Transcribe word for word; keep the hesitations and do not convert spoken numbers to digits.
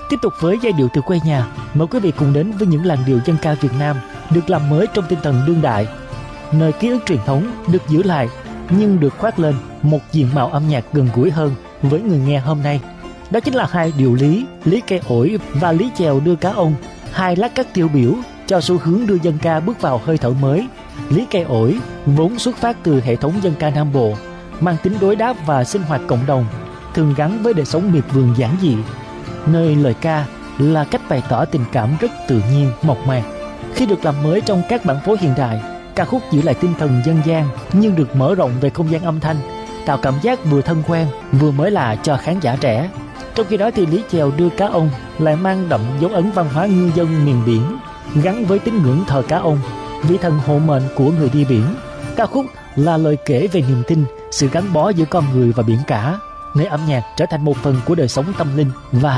Tiếp tục với giai điệu từ quê nhà, mời quý vị cùng đến với những làn điệu dân ca Việt Nam được làm mới trong tinh thần đương đại, nơi ký ức truyền thống được giữ lại nhưng được khoác lên một diện mạo âm nhạc gần gũi hơn với người nghe hôm nay. Đó chính là hai điệu lý, lý cây ổi và lý chèo đưa cá ông, hai lát cắt tiêu biểu cho xu hướng đưa dân ca bước vào hơi thở mới. Lý cây ổi vốn xuất phát từ hệ thống dân ca Nam Bộ, mang tính đối đáp và sinh hoạt cộng đồng, thường gắn với đời sống miệt vườn giản dị, nơi lời ca là cách bày tỏ tình cảm rất tự nhiên, mộc mạc. Khi được làm mới trong các bản phối hiện đại, ca khúc giữ lại tinh thần dân gian nhưng được mở rộng về không gian âm thanh, tạo cảm giác vừa thân quen vừa mới lạ cho khán giả trẻ. Trong khi đó thì lý chèo đưa cá ông lại mang đậm dấu ấn văn hóa ngư dân miền biển, gắn với tín ngưỡng thờ cá ông, vị thần hộ mệnh của người đi biển. Ca khúc là lời kể về niềm tin, sự gắn bó giữa con người và biển cả, nơi âm nhạc trở thành một phần của đời sống tâm linh và